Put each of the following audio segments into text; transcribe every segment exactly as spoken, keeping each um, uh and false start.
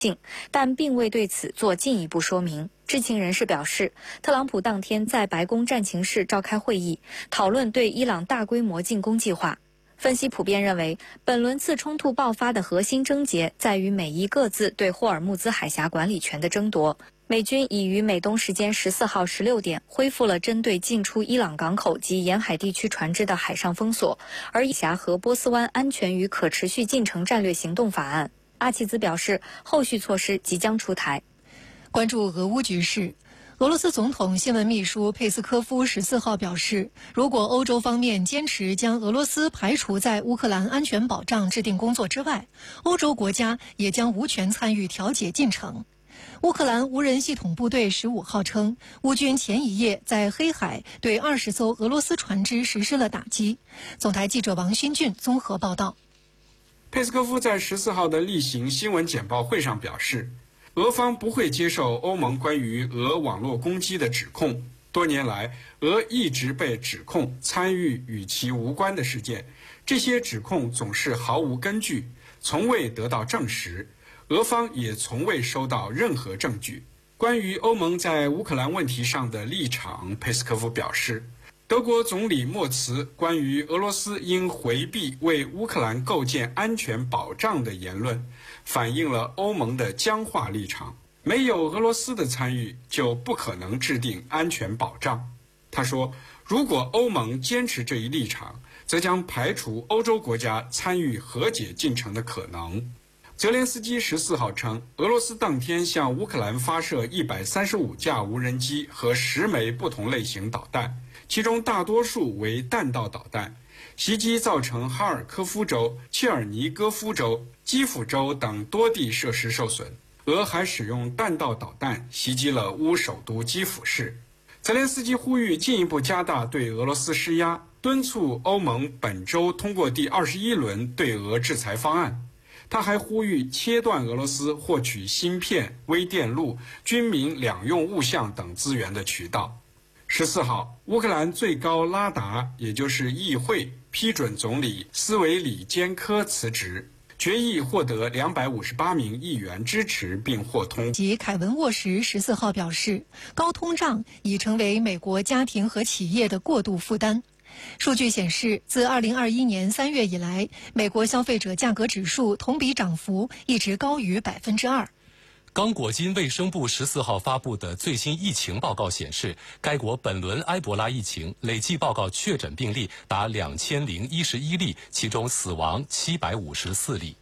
但并未对此做进一步说明。知情人士表示，特朗普当天在白宫战情室召开会议，讨论对伊朗大规模进攻计划。分析普遍认为，本轮次冲突爆发的核心症结在于美伊各自对霍尔木兹海峡管理权的争夺。美军已于美东时间十四号十六点恢复了针对进出伊朗港口及沿海地区船只的海上封锁，而以峡和波斯湾安全与可持续进程战略行动法案。阿齐兹表示，后续措施即将出台。 关注俄乌局势，俄罗斯总统新闻秘书佩斯科夫十四号表示，如果欧洲方面坚持将俄罗斯排除在乌克兰安全保障制定工作之外，欧洲国家也将无权参与调解进程。乌克兰无人系统部队十五号称，乌军前一夜在黑海对二十艘俄罗斯船只实施了打击。总台记者王勋俊综合报道。 佩斯科夫在十四号的例行新闻简报会上表示，俄方不会接受欧盟关于俄网络攻击的指控。多年来，俄一直被指控参与与其无关的事件，这些指控总是毫无根据，从未得到证实。俄方也从未收到任何证据。关于欧盟在乌克兰问题上的立场，佩斯科夫表示，德国总理默茨关于俄罗斯应回避为乌克兰构建安全保障的言论，反映了欧盟的僵化立场。没有俄罗斯的参与，就不可能制定安全保障。他说，如果欧盟坚持这一立场，则将排除欧洲国家参与和解进程的可能。泽连斯基十四号称，俄罗斯当天向乌克兰发射一百三十五架无人机和十枚不同类型导弹，其中大多数为弹道导弹。袭击造成哈尔科夫州、切尔尼戈夫州、基辅州等多地设施受损。俄还使用弹道导弹袭击了乌首都基辅市。泽连斯基呼吁进一步加大对俄罗斯施压，敦促欧盟本周通过第二十一轮对俄制裁方案。他还呼吁切断俄罗斯获取芯片、微电路、军民两用物项等资源的渠道。十四号，乌克兰最高拉达，也就是议会，批准总理斯维里坚科辞职，决议获得两百五十八名议员支持并获通。 及凯文沃什十四号表示，高通胀已成为美国家庭和企业的过度负担。数据显示，自二零二一年三月以来，美国消费者价格指数同比涨幅一直高于百分之二。 刚果金卫生部十四号发布的最新疫情报告显示，该国本轮埃博拉疫情累计报告确诊病例达两千零一十一例，其中死亡七百五十四例。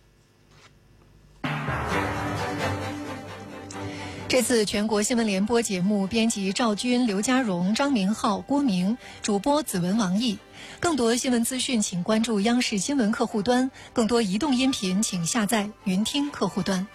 这次全国新闻联播节目编辑赵军、刘家荣、张明浩、郭明，主播子文、王毅。更多新闻资讯，请关注央视新闻客户端；更多移动音频，请下载云听客户端。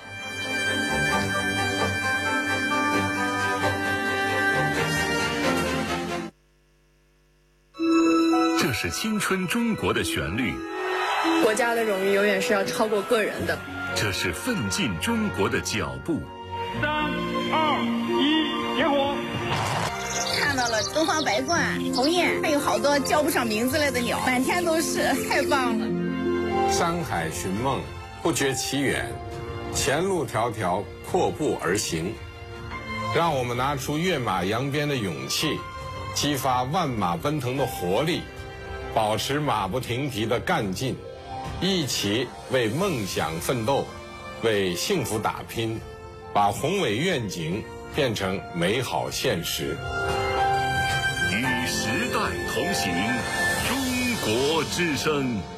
这是青春中国的旋律， 国家的荣誉永远是要超过个人的。 这是奋进中国的脚步。 三二一，点火！ 看到了东方白鹳、鸿雁，还有好多叫不上名字来的鸟，满天都是，太棒了！ 山海寻梦，不觉其远，前路迢迢，阔步而行。让我们拿出跃马扬鞭的勇气，激发万马奔腾的活力，保持马不停蹄的干劲，一起为梦想奋斗，为幸福打拼，把宏伟愿景变成美好现实。 与时代同行，中国之声。